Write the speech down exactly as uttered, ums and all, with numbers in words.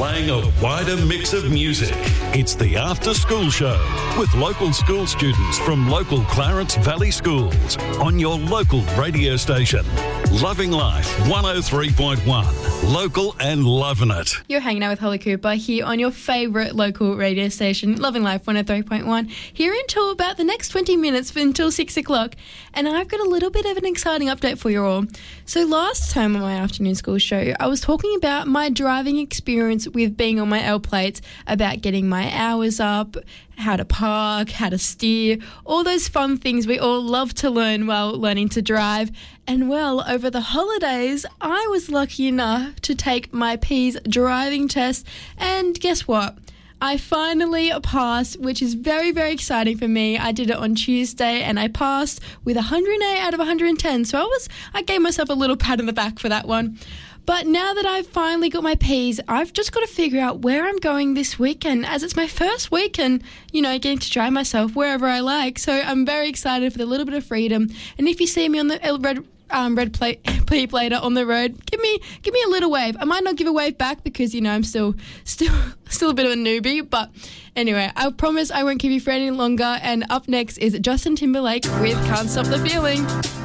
playing a wider mix of music. It's the After School Show with local school students from local Clarence Valley schools on your local radio station. Loving Life one oh three point one. Local and loving it. You're hanging out with Holly Cooper here on your favourite local radio station, Loving Life one oh three point one, here until about the next twenty minutes until six o'clock. And I've got a little bit of an exciting update for you all. So last time on my afternoon school show, I was talking about my driving experience with being on my L plates, about getting my hours up, how to park, how to steer, all those fun things we all love to learn while learning to drive. And well, over the holidays, I was lucky enough to take my P's driving test, and guess what? I finally passed, which is very, very exciting for me. I did it on Tuesday and I passed with one hundred eight out of one hundred ten. So I was, I gave myself a little pat on the back for that one. But now that I've finally got my P's, I've just got to figure out where I'm going this weekend, as it's my first week and, you know, getting to drive myself wherever I like. So I'm very excited for the little bit of freedom. And if you see me on the red um, red plate plate later on the road, give me give me a little wave. I might not give a wave back because, you know, I'm still still still a bit of a newbie. But anyway, I promise I won't keep you for any longer. And up next is Justin Timberlake with Can't Stop the Feeling.